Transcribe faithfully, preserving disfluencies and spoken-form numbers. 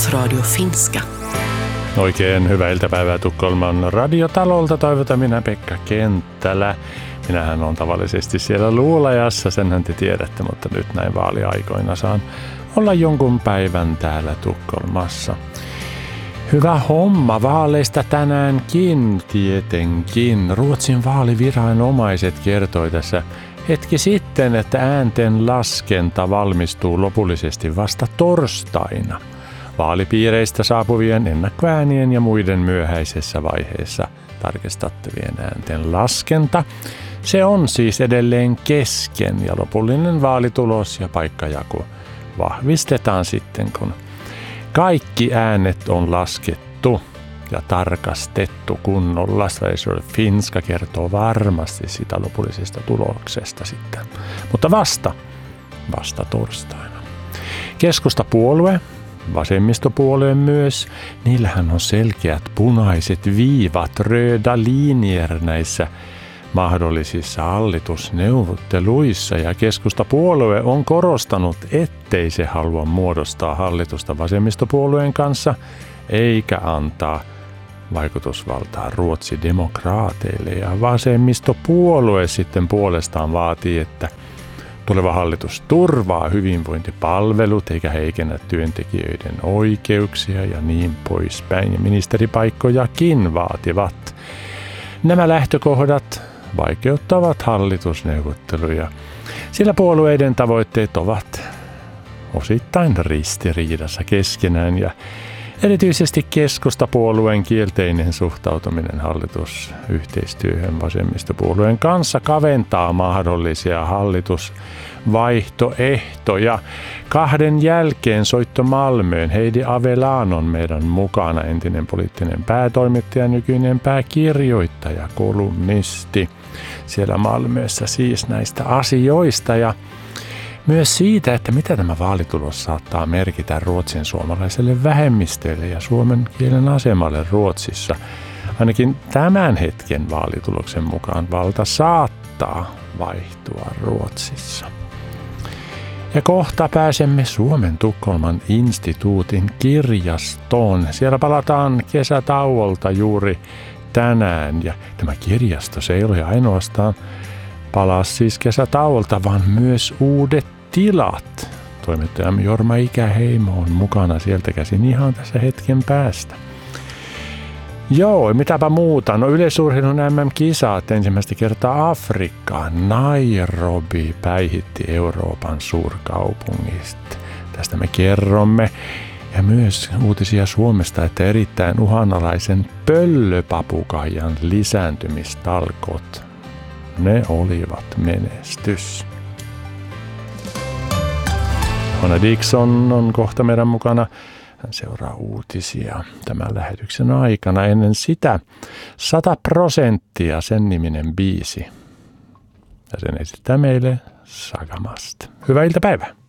Yleisradio Finska. Oikein hyvää iltapäivää Tukholman radiotalolta. Toivotan minä Pekka Kenttälä. Minähän on tavallisesti siellä Luulajassa, senhän te tiedätte, mutta nyt näin vaaliaikoina saan olla jonkun päivän täällä Tukholmassa. Hyvä homma vaaleista tänäänkin tietenkin. Ruotsin vaaliviranomaiset kertoi tässä hetki sitten, että äänten laskenta valmistuu lopullisesti vasta torstaina. Vaalipiireistä saapuvien ennakkoäänien ja muiden myöhäisessä vaiheessa tarkistettavien äänten laskenta. Se on siis edelleen kesken ja lopullinen vaalitulos ja paikkajaku vahvistetaan sitten, kun kaikki äänet on laskettu ja tarkastettu kunnolla. Yleisradio Finska kertoo varmasti sitä lopullisesta tuloksesta sitten, mutta vasta, vasta torstaina. Keskustapuolue, vasemmistopuolue myös, niillähän on selkeät punaiset viivat, röda linjer näissä mahdollisissa hallitusneuvotteluissa, ja keskustapuolue on korostanut, ettei se halua muodostaa hallitusta vasemmistopuolueen kanssa eikä antaa vaikutusvaltaa ruotsidemokraateille, ja vasemmistopuolue sitten puolestaan vaatii, että tuleva hallitus turvaa hyvinvointipalvelut eikä heikennä työntekijöiden oikeuksia ja niin poispäin, ja ministeripaikkojakin vaativat. Nämä lähtökohdat vaikeuttavat hallitusneuvotteluja, sillä puolueiden tavoitteet ovat osittain ristiriidassa keskenään, ja erityisesti keskustapuolueen kielteinen suhtautuminen hallitusyhteistyöhön vasemmistopuolueen kanssa kaventaa mahdollisia hallitusvaihtoehtoja. Kahden jälkeen soitto Malmöön. Heidi Avelan on meidän mukana, entinen poliittinen päätoimittaja, nykyinen pääkirjoittaja, kolumnisti siellä Malmössä siis näistä asioista ja myös siitä, että mitä tämä vaalitulos saattaa merkitä ruotsin suomalaiselle vähemmistölle ja suomen kielen asemalle Ruotsissa. Ainakin tämän hetken vaalituloksen mukaan valta saattaa vaihtua Ruotsissa. Ja kohta pääsemme Suomen Tukholman instituutin kirjastoon. Siellä palataan kesätauolta juuri tänään, ja tämä kirjasto se ei ole ainoastaan palas siis kesätauolta, vaan myös uudet tilat. Toimittajamme Jorma Ikäheimo on mukana sieltä käsin ihan tässä hetken päästä. Joo, mitäpä muuta? No yleisurheilun M M-kisat ensimmäistä kertaa Afrikkaan. Nairobi päihitti Euroopan suurkaupungista. Tästä me kerromme. Ja myös uutisia Suomesta, että erittäin uhanalaisen pöllöpapukaijan lisääntymistalkot. Ne olivat menestys. Hona Dixon on kohta meidän mukana. Hän seuraa uutisia tämän lähetyksen aikana. Ennen sitä sata prosenttia sen niminen biisi. Ja sen esittää meille Sagamast. Hyvää iltapäivää.